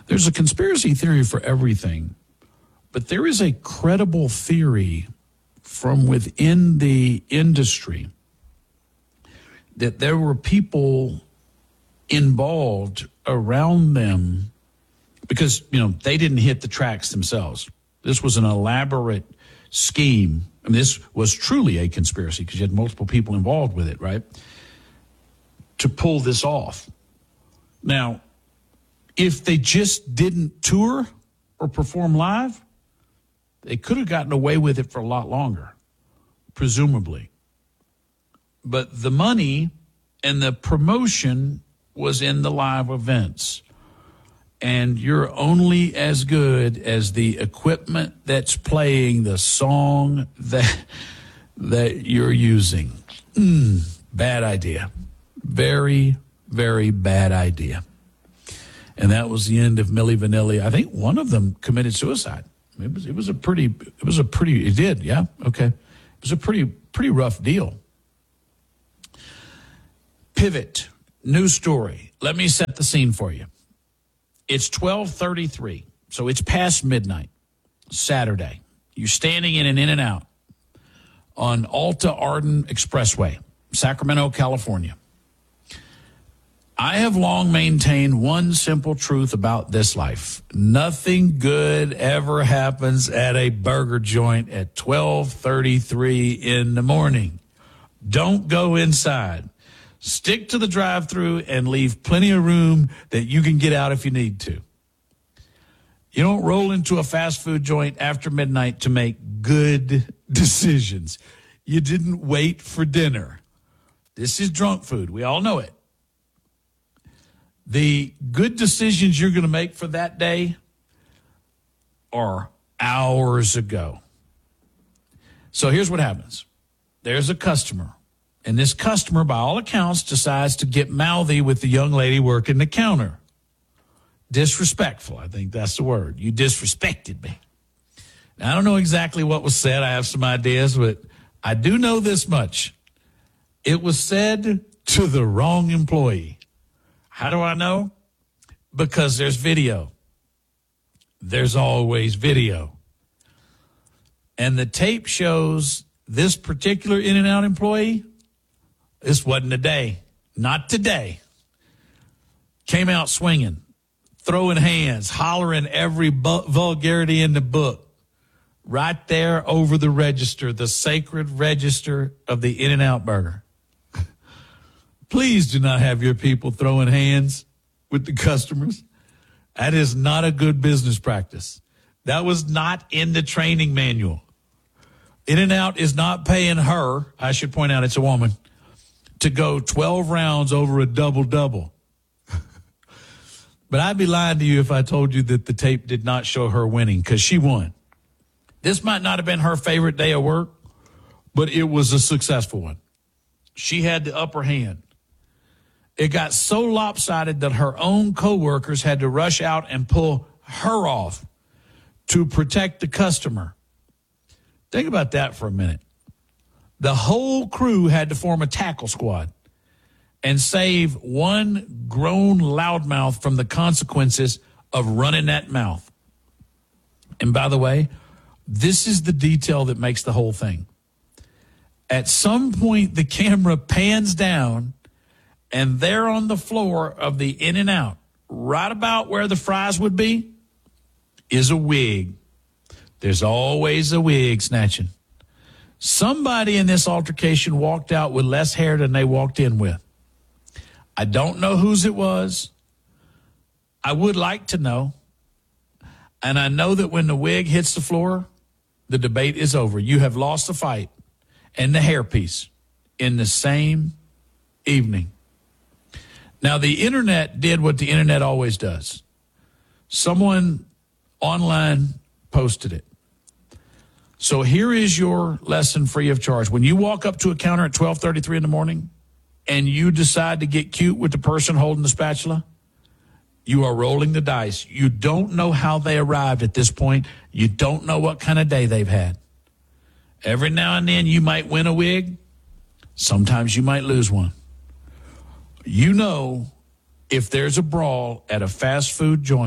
There's a conspiracy theory for everything, but there is a credible theory from within the industry that there were people involved around them because, they didn't hit the tracks themselves. This was an elaborate scheme. I mean, this was truly a conspiracy because you had multiple people involved with it, right? To pull this off. Now, if they just didn't tour or perform live, they could have gotten away with it for a lot longer, presumably. But the money and the promotion was in the live events. And you're only as good as the equipment that's playing the song that you're using. Bad idea. Very, very bad idea. And that was the end of Milli Vanilli. I think one of them committed suicide. It was a pretty, it did, yeah, okay. It was a pretty rough deal. Pivot, news story. Let me set the scene for you. It's 12:33, so it's past midnight, Saturday. You're standing in an In-N-Out on Alta Arden Expressway, Sacramento, California. I have long maintained one simple truth about this life. Nothing good ever happens at a burger joint at 12:33 in the morning. Don't go inside. Stick to the drive-thru and leave plenty of room that you can get out if you need to. You don't roll into a fast food joint after midnight to make good decisions. You didn't wait for dinner. This is drunk food. We all know it. The good decisions you're going to make for that day are hours ago. So here's what happens. There's a customer. And this customer, by all accounts, decides to get mouthy with the young lady working the counter. Disrespectful, I think that's the word. You disrespected me. Now, I don't know exactly what was said. I have some ideas, but I do know this much. It was said to the wrong employee. How do I know? Because there's video. There's always video. And the tape shows this particular In-N-Out employee. This wasn't a day. Not today. Came out swinging, throwing hands, hollering every vulgarity in the book. Right there over the register, the sacred register of the In-N-Out burger. Please do not have your people throwing hands with the customers. That is not a good business practice. That was not in the training manual. In-N-Out is not paying her, I should point out it's a woman, to go 12 rounds over a double-double. But I'd be lying to you if I told you that the tape did not show her winning, because she won. This might not have been her favorite day of work, but it was a successful one. She had the upper hand. It got so lopsided that her own coworkers had to rush out and pull her off to protect the customer. Think about that for a minute. The whole crew had to form a tackle squad and save one grown loudmouth from the consequences of running that mouth. And by the way, this is the detail that makes the whole thing. At some point, the camera pans down, and there on the floor of the In-N-Out, right about where the fries would be, is a wig. There's always a wig snatching. Somebody in this altercation walked out with less hair than they walked in with. I don't know whose it was. I would like to know. And I know that when the wig hits the floor, the debate is over. You have lost the fight and the hairpiece in the same evening. Now, the internet did what the internet always does. Someone online posted it. So here is your lesson free of charge. When you walk up to a counter at 12:33 in the morning and you decide to get cute with the person holding the spatula, you are rolling the dice. You don't know how they arrived at this point. You don't know what kind of day they've had. Every now and then you might win a wig. Sometimes you might lose one. You know, if there's a brawl at a fast food joint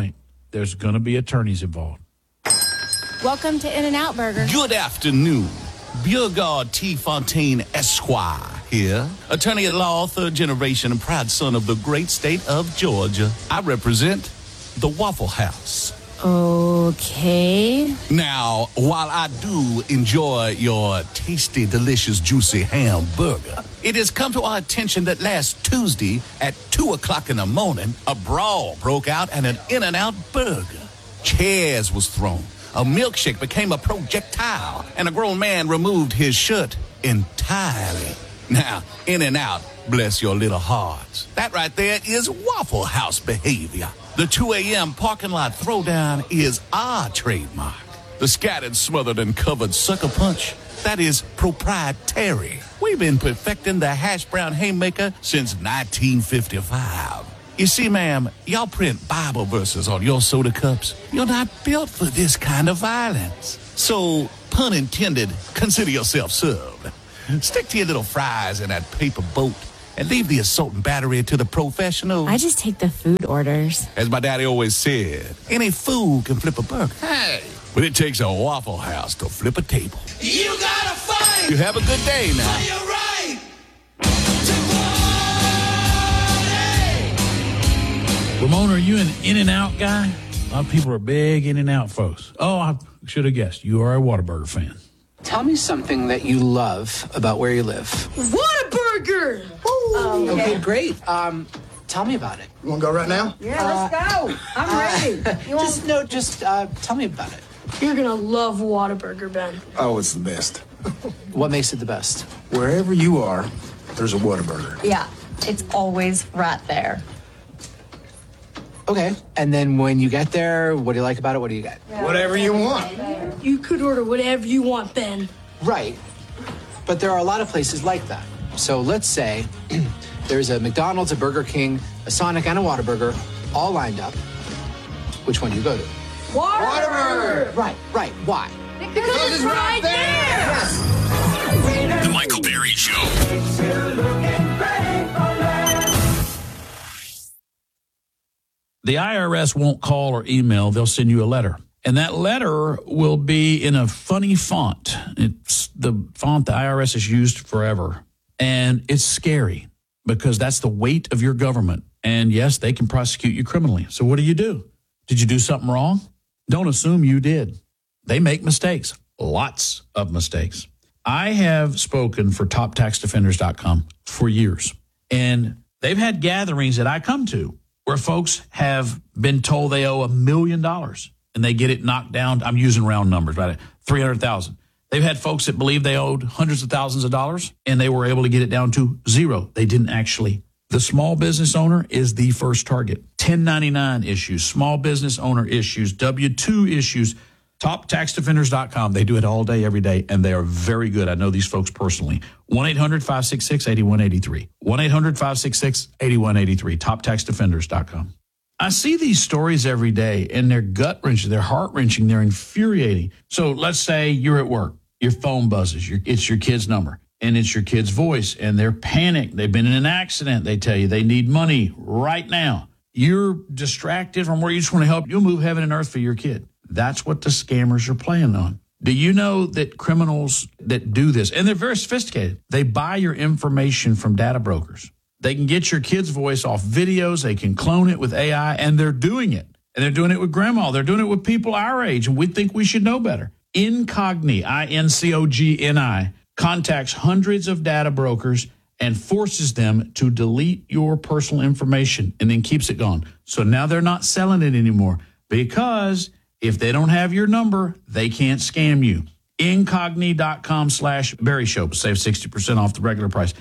there's going to be attorneys involved. Welcome to In-N-Out Burger. Good afternoon. Biergard T. Fontaine Esquire here. Attorney at law, third generation, and proud son of the great state of Georgia. I represent the Waffle House. Okay. Now, while I do enjoy your tasty, delicious, juicy hamburger, it has come to our attention that last Tuesday at 2 o'clock in the morning, a brawl broke out at an In-N-Out Burger. Chairs was thrown. A milkshake became a projectile, and a grown man removed his shirt entirely. Now, In-N-Out, bless your little hearts. That right there is Waffle House behavior. The 2 a.m. parking lot throwdown is our trademark. The scattered, smothered, and covered sucker punch, that is proprietary. We've been perfecting the hash brown haymaker since 1955. You see, ma'am, y'all print Bible verses on your soda cups. You're not built for this kind of violence. So, pun intended, consider yourself served. Stick to your little fries in that paper boat and leave the assault and battery to the professionals. I just take the food orders. As my daddy always said, any fool can flip a burger. Hey, but it takes a Waffle House to flip a table. You gotta fight. You have a good day now. For your right to Ramon, are you an In-N-Out guy? A lot of people are big In-N-Out folks. Oh, I should have guessed. You are a Whataburger fan. Tell me something that you love about where you live. Whataburger! Okay, great. Tell me about it. You want to go right now? Yeah, let's go. I'm ready. You want... Just tell me about it. You're going to love Whataburger, Ben. Oh, it's the best. What makes it the best? Wherever you are, there's a Whataburger. Yeah, it's always right there. Okay, and then when you get there, what do you like about it? What do you get? Whatever you want. You could order whatever you want, Ben. Right, but there are a lot of places like that. So let's say there's a McDonald's, a Burger King, a Sonic, and a Whataburger all lined up. Which one do you go to? Whataburger! Right. Why? Because it's right there! The Michael Berry Show. The IRS won't call or email. They'll send you a letter. And that letter will be in a funny font. It's the font the IRS has used forever. And it's scary because that's the weight of your government. And yes, they can prosecute you criminally. So what do? Did you do something wrong? Don't assume you did. They make mistakes, lots of mistakes. I have spoken for TopTaxDefenders.com for years. And they've had gatherings that I come to where folks have been told they owe $1 million and they get it knocked down. I'm using round numbers, right? 300,000. They've had folks that believe they owed hundreds of thousands of dollars and they were able to get it down to zero. They didn't actually. The small business owner is the first target. 1099 issues, small business owner issues, W-2 issues, TopTaxDefenders.com. They do it all day, every day, and they are very good. I know these folks personally. 1-800-566-8183. 1-800-566-8183. TopTaxDefenders.com. I see these stories every day, and they're gut-wrenching, they're heart-wrenching, they're infuriating. So let's say you're at work. Your phone buzzes. It's your kid's number, and it's your kid's voice, and they're panicked. They've been in an accident. They tell you they need money right now. You're distracted from where you just want to help. You'll move heaven and earth for your kid. That's what the scammers are playing on. Do you know that criminals that do this, and they're very sophisticated, they buy your information from data brokers. They can get your kid's voice off videos. They can clone it with AI, and they're doing it. And they're doing it with grandma. They're doing it with people our age, and we think we should know better. Incogni, I-N-C-O-G-N-I, contacts hundreds of data brokers and forces them to delete your personal information and then keeps it gone. So now they're not selling it anymore because if they don't have your number, they can't scam you. Incogni.com/Berry Show. Save 60% off the regular price.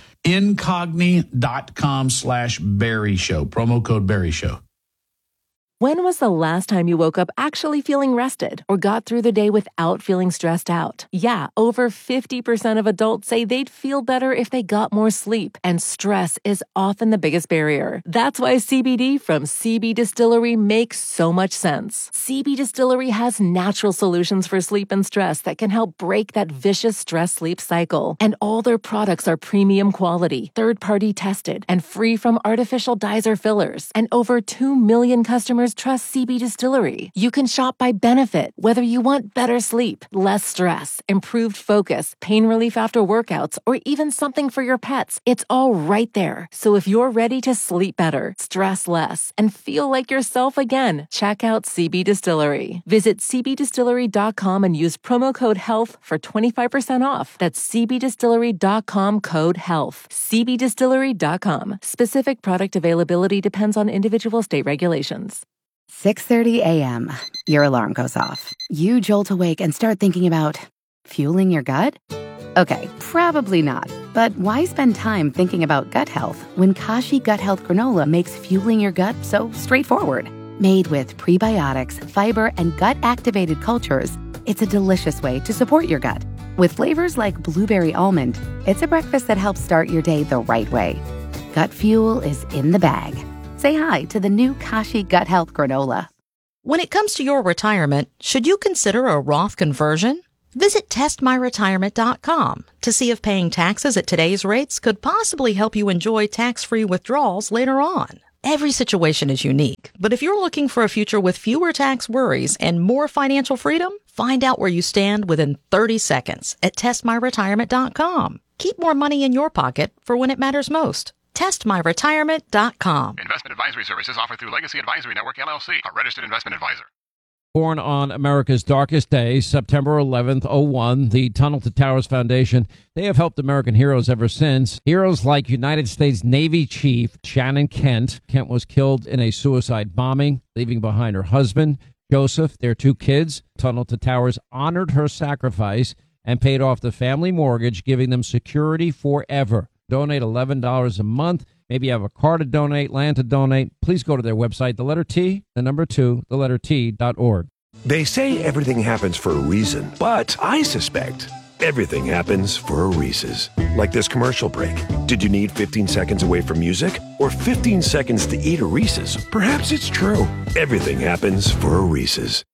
Incogni.com/Berry Show. Promo code Berry Show. When was the last time you woke up actually feeling rested or got through the day without feeling stressed out? Yeah, over 50% of adults say they'd feel better if they got more sleep, and stress is often the biggest barrier. That's why CBD from CB Distillery makes so much sense. CB Distillery has natural solutions for sleep and stress that can help break that vicious stress-sleep cycle. And all their products are premium quality, third-party tested, and free from artificial dyes or fillers. And over 2 million customers customers trust CB Distillery. You can shop by benefit, whether you want better sleep, less stress, improved focus, pain relief after workouts, or even something for your pets. It's all right there. So if you're ready to sleep better, stress less, and feel like yourself again, check out CB Distillery. Visit cbdistillery.com and use promo code HEALTH for 25% off. That's cbdistillery.com code HEALTH. cbdistillery.com. Specific product availability depends on individual state regulations. 6:30 a.m. Your alarm goes off. You jolt awake and start thinking about fueling your gut? Okay, probably not. But why spend time thinking about gut health when Kashi Gut Health Granola makes fueling your gut so straightforward? Made with prebiotics, fiber, and gut-activated cultures, it's a delicious way to support your gut. With flavors like blueberry almond, it's a breakfast that helps start your day the right way. Gut fuel is in the bag. Say hi to the new Kashi Gut Health Granola. When it comes to your retirement, should you consider a Roth conversion? Visit testmyretirement.com to see if paying taxes at today's rates could possibly help you enjoy tax-free withdrawals later on. Every situation is unique, but if you're looking for a future with fewer tax worries and more financial freedom, find out where you stand within 30 seconds at testmyretirement.com. Keep more money in your pocket for when it matters most. testmyretirement.com. Investment advisory services offered through Legacy Advisory Network, LLC, a registered investment advisor. Born on America's darkest day, September 11th, 01, the Tunnel to Towers Foundation, they have helped American heroes ever since. Heroes like United States Navy Chief Shannon Kent. Kent was killed in a suicide bombing, leaving behind her husband, Joseph, their 2 kids. Tunnel to Towers honored her sacrifice and paid off the family mortgage, giving them security forever. Donate $11 a month. Maybe you have a car to donate, land to donate. Please go to their website, the letter T, the number 2, the letter T.org. They say everything happens for a reason, but I suspect everything happens for a Reese's. Like this commercial break. Did you need 15 seconds away from music or 15 seconds to eat a Reese's? Perhaps it's true. Everything happens for a Reese's.